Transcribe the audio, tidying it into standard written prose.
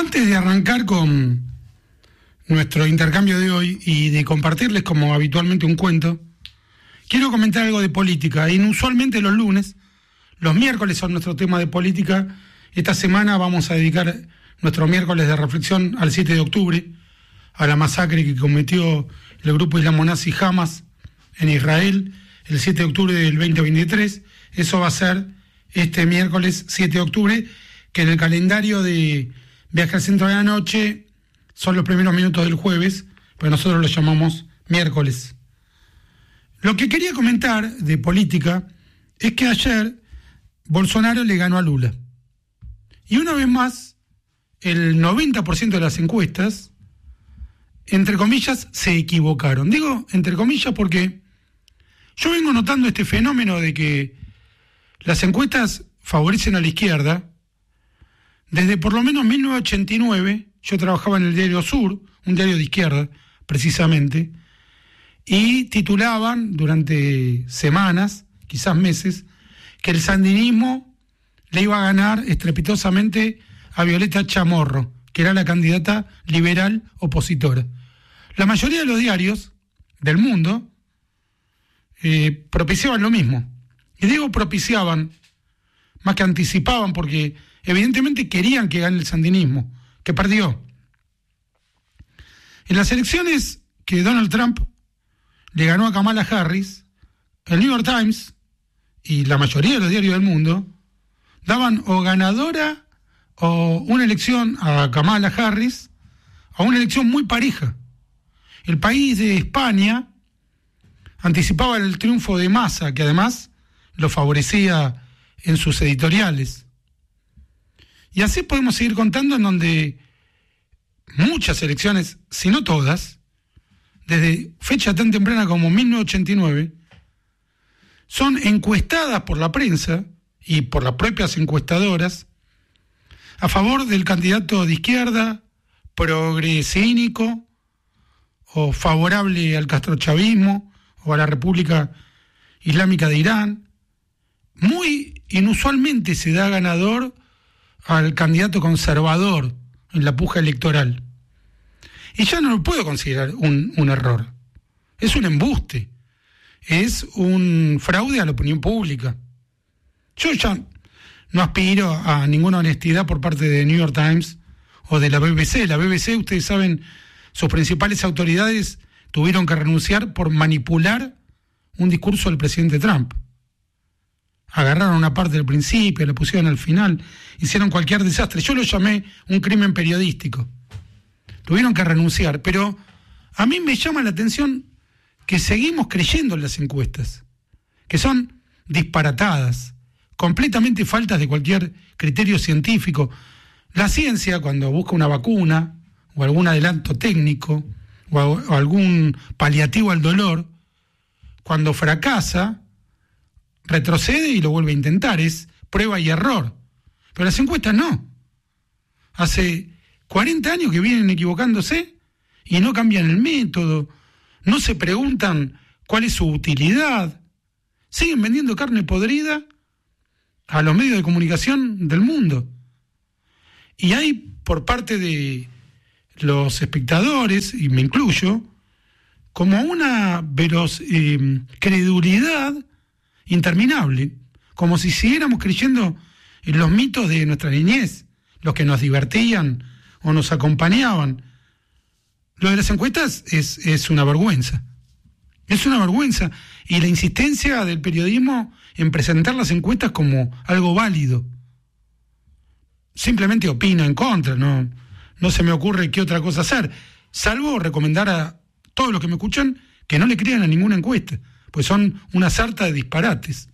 Antes de arrancar con nuestro intercambio de hoy y de compartirles como habitualmente un cuento, quiero comentar algo de política. Inusualmente los lunes, los miércoles son nuestro tema de política. Esta semana vamos a dedicar nuestro miércoles de reflexión al 7 de octubre, a la masacre que cometió el grupo islamo-nazi Hamas en Israel el 7 de octubre del 2023. Eso va a ser este miércoles 7 de octubre, que en el calendario de Viaje al Centro de la Noche son los primeros minutos del jueves, pero nosotros lo llamamos miércoles. Lo que quería comentar de política es que ayer Bolsonaro le ganó a Lula. Y una vez más, el 90% de las encuestas, entre comillas, se equivocaron. Digo entre comillas porque yo vengo notando este fenómeno de que las encuestas favorecen a la izquierda. Desde por lo menos 1989, yo trabajaba en el diario Sur, un diario de izquierda, precisamente, y titulaban durante semanas, quizás meses, que el sandinismo le iba a ganar estrepitosamente a Violeta Chamorro, que era la candidata liberal opositora. La mayoría de los diarios del mundo propiciaban lo mismo. Y digo propiciaban, más que anticipaban, porque evidentemente querían que gane el sandinismo, que perdió. En las elecciones que Donald Trump le ganó a Kamala Harris, el New York Times y la mayoría de los diarios del mundo daban o ganadora o una elección a Kamala Harris, o una elección muy pareja. El País de España anticipaba el triunfo de Massa, que además lo favorecía en sus editoriales. Y así podemos seguir contando, en donde muchas elecciones, si no todas, desde fecha tan temprana como 1989, son encuestadas por la prensa y por las propias encuestadoras a favor del candidato de izquierda, progresínico o favorable al castrochavismo o a la República Islámica de Irán. Muy inusualmente se da ganador al candidato conservador en la puja electoral. Y ya no lo puedo considerar un error. Es un embuste. Es un fraude a la opinión pública. Yo ya no aspiro a ninguna honestidad por parte de New York Times o de la BBC. La BBC, ustedes saben, sus principales autoridades tuvieron que renunciar por manipular un discurso del presidente Trump. Agarraron una parte del principio, la pusieron al final, hicieron cualquier desastre. Yo lo llamé un crimen periodístico. Tuvieron que renunciar, pero a mí me llama la atención que seguimos creyendo en las encuestas, que son disparatadas, completamente faltas de cualquier criterio científico. La ciencia, cuando busca una vacuna o algún adelanto técnico o algún paliativo al dolor, cuando fracasa, retrocede y lo vuelve a intentar. Es prueba y error. Pero las encuestas no. Hace 40 años que vienen equivocándose y no cambian el método, no se preguntan cuál es su utilidad. Siguen vendiendo carne podrida a los medios de comunicación del mundo. Y hay, por parte de los espectadores, y me incluyo, como una credulidad interminable, como si siguiéramos creyendo en los mitos de nuestra niñez, los que nos divertían o nos acompañaban. Lo de las encuestas es una vergüenza. Es una vergüenza. Y la insistencia del periodismo en presentar las encuestas como algo válido. Simplemente opino en contra, no se me ocurre qué otra cosa hacer, salvo recomendar a todos los que me escuchan que no le crean a ninguna encuesta, pues son una sarta de disparates.